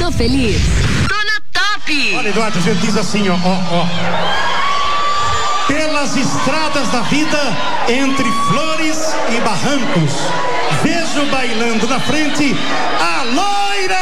Final Feliz. Dona Top. Olha, Eduardo, a gente diz assim, ó. Pelas estradas da vida, entre flores e barrancos, vejo bailando na frente a loira